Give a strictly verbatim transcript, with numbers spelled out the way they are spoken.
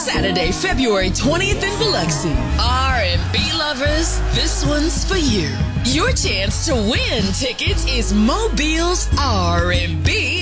Saturday, February twentieth in Biloxi. R and B lovers, this one's for you. Your chance to win tickets is Mobile's R and B